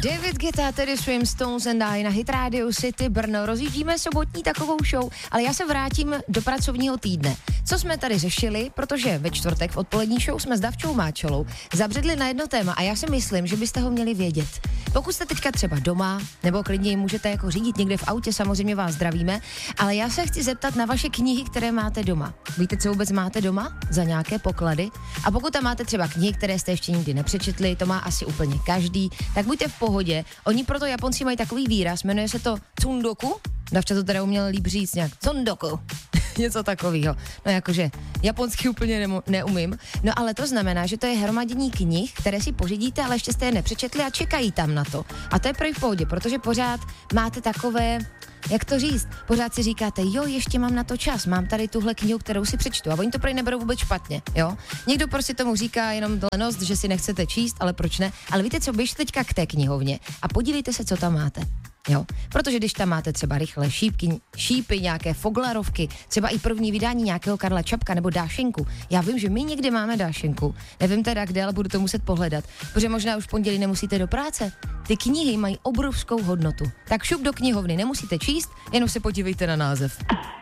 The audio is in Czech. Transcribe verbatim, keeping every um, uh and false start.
David Guetta, tedy Swim, Stones and I na Hit Radio City Brno. Rozjíždíme sobotní takovou show, ale já se vrátím do pracovního týdne. Co jsme tady řešili, protože ve čtvrtek v odpolední show jsme s Davčou Máčelou zabředli na jedno téma a já si myslím, že byste ho měli vědět. Pokud jste teďka třeba doma, nebo klidně můžete jako řídit někde v autě, samozřejmě vás zdravíme, ale já se chci zeptat na vaše knihy, které máte doma. Víte, co vůbec máte doma za nějaké poklady? A pokud tam máte třeba knihy, které jste ještě nikdy nepřečetli, to má asi úplně každý, tak buďte v pohodě. Oni proto Japonci mají takový výraz, jmenuje se to tsundoku. Davča to teda uměl líp říct nějak. Tsundoku. Něco takového. No jakože japonsky úplně nemu, neumím. No ale to znamená, že to je hromadění knih, které si pořídíte, ale ještě jste je nepřečetli a čekají tam na to. A to je pro v pohodě, protože pořád máte takové, jak to říct, pořád si říkáte, jo, ještě mám na to čas, mám tady tuhle knihu, kterou si přečtu. A oni to prý neberou vůbec špatně, jo. Někdo prostě tomu říká jenom lenost, že si nechcete číst, ale proč ne? Ale víte co, běžte teďka k té knihovně a podívejte se, co tam máte. Jo, protože když tam máte třeba rychle šípky, šípy, nějaké foglarovky, třeba i první vydání nějakého Karla Čapka nebo Dášenku. Já vím, že my někde máme Dášenku. Nevím teda kde, ale budu to muset pohledat, protože možná už v pondělí nemusíte do práce. Ty knihy mají obrovskou hodnotu. Tak šup do knihovny, nemusíte číst, jenom se podívejte na název.